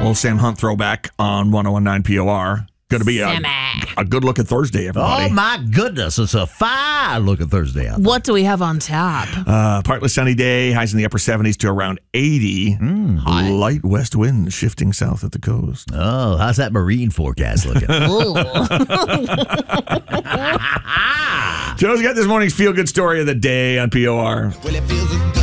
Little Sam Hunt throwback on 101.9 POR. Going to be a good-looking Thursday, everybody. Oh, my goodness. It's a fine-looking Thursday out there. What do we have on tap? Partly sunny day, highs in the upper 70s to around 80. Light west winds shifting south at the coast. Oh, how's that marine forecast looking? Joe's got this morning's feel-good story of the day on POR. Well, it feels